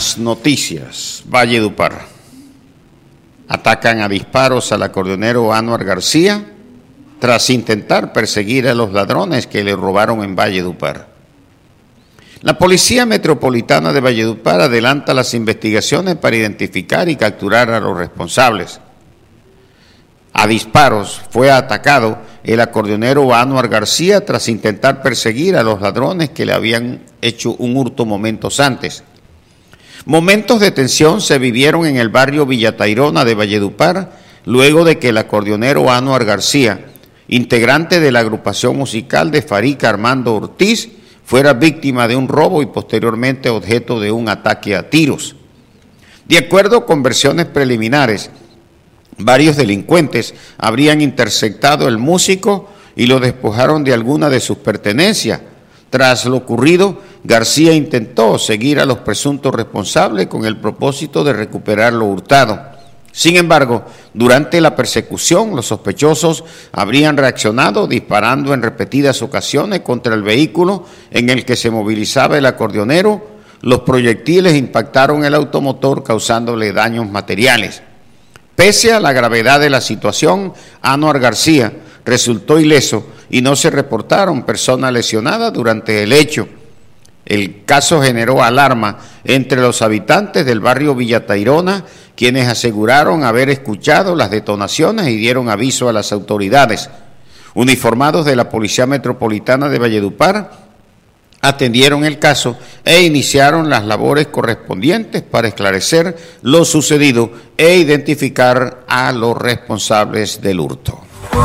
Más noticias. Valledupar. Atacan a disparos al acordeonero Anuar García tras intentar perseguir a los ladrones que le robaron en Valledupar. La Policía Metropolitana de Valledupar adelanta las investigaciones para identificar y capturar a los responsables. A disparos fue atacado el acordeonero Anuar García tras intentar perseguir a los ladrones que le habían hecho un hurto momentos antes. Momentos de tensión se vivieron en el barrio Villa Tayrona de Valledupar luego de que el acordeonero Anuar García, integrante de la agrupación musical de Farik Armando Ortiz, fuera víctima de un robo y posteriormente objeto de un ataque a tiros. De acuerdo con versiones preliminares, varios delincuentes habrían interceptado al músico y lo despojaron de alguna de sus pertenencias. Tras lo ocurrido, García intentó seguir a los presuntos responsables con el propósito de recuperar lo hurtado. Sin embargo, durante la persecución, los sospechosos habrían reaccionado disparando en repetidas ocasiones contra el vehículo en el que se movilizaba el acordeonero. Los proyectiles impactaron el automotor causándole daños materiales. Pese a la gravedad de la situación, Anuar García resultó ileso y no se reportaron personas lesionadas durante el hecho. El caso generó alarma entre los habitantes del barrio Villa Tayrona, quienes aseguraron haber escuchado las detonaciones y dieron aviso a las autoridades. Uniformados de la Policía Metropolitana de Valledupar atendieron el caso e iniciaron las labores correspondientes para esclarecer lo sucedido e identificar a los responsables del hurto.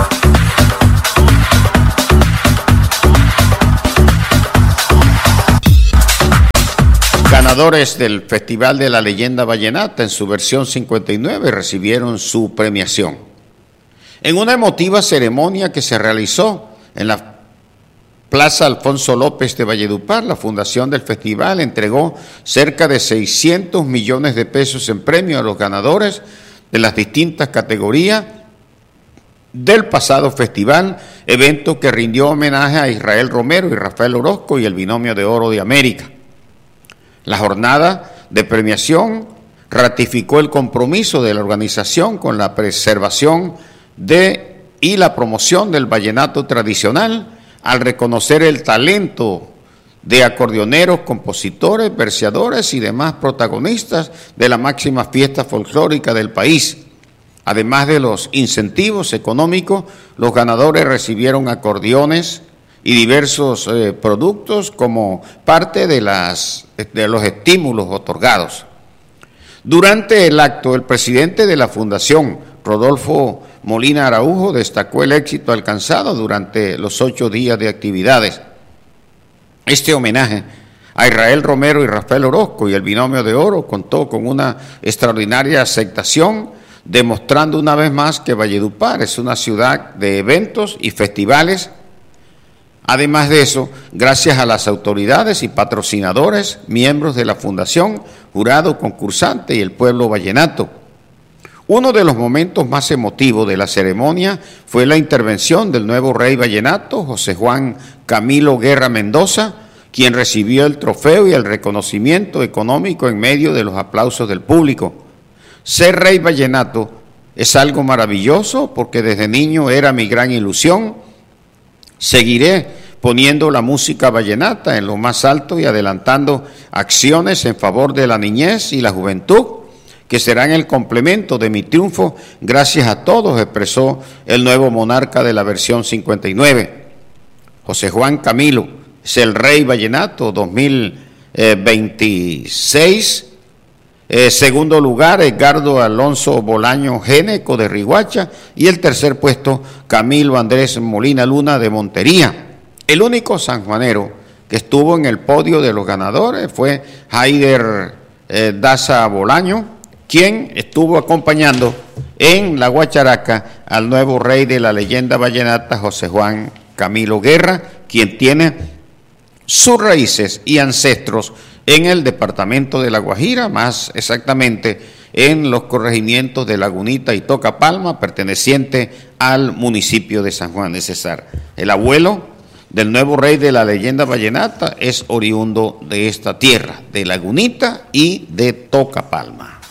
Ganadores del Festival de la Leyenda Vallenata en su versión 59 recibieron su premiación. En una emotiva ceremonia que se realizó en la Plaza Alfonso López de Valledupar, la fundación del festival entregó cerca de 600 millones de pesos en premio a los ganadores de las distintas categorías del pasado festival, evento que rindió homenaje a Israel Romero y Rafael Orozco y el Binomio de Oro de América. La jornada de premiación ratificó el compromiso de la organización con la preservación y la promoción del vallenato tradicional, al reconocer el talento de acordeoneros, compositores, verseadores y demás protagonistas de la máxima fiesta folclórica del país. Además de los incentivos económicos, los ganadores recibieron acordeones y diversos productos como parte de los estímulos otorgados. Durante el acto, el presidente de la Fundación, Rodolfo Molina Araujo, destacó el éxito alcanzado durante los 8 días de actividades. Este homenaje a Israel Romero y Rafael Orozco y el Binomio de Oro contó con una extraordinaria aceptación, demostrando una vez más que Valledupar es una ciudad de eventos y festivales. Además de eso, gracias a las autoridades y patrocinadores, miembros de la Fundación, jurado concursante y el pueblo vallenato. Uno de los momentos más emotivos de la ceremonia fue la intervención del nuevo rey vallenato, José Juan Camilo Guerra Mendoza, quien recibió el trofeo y el reconocimiento económico en medio de los aplausos del público. Ser rey vallenato es algo maravilloso porque desde niño era mi gran ilusión. Seguiré poniendo la música vallenata en lo más alto y adelantando acciones en favor de la niñez y la juventud, que serán el complemento de mi triunfo. Gracias a todos, expresó el nuevo monarca de la versión 59. José Juan Camilo es el rey vallenato 2026. Segundo lugar, Edgardo Alonso Bolaño Géneco de Riguacha, y el tercer puesto, Camilo Andrés Molina Luna de Montería. El único sanjuanero que estuvo en el podio de los ganadores fue Haider Daza Bolaño, quien estuvo acompañando en la guacharaca al nuevo rey de la leyenda vallenata, José Juan Camilo Guerra, quien tiene sus raíces y ancestros en el departamento de La Guajira, más exactamente en los corregimientos de Lagunita y Tocapalma, perteneciente al municipio de San Juan de Cesar. El abuelo del nuevo rey de la leyenda vallenata es oriundo de esta tierra, de Lagunita y de Tocapalma.